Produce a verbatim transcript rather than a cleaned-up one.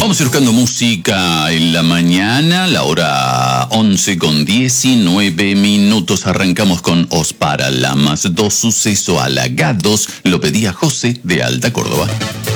Vamos a ir buscando música en la mañana, la hora once con diecinueve minutos. Arrancamos con Os Paralamas, dos sucesos halagados. Lo pedía José de Alta Córdoba.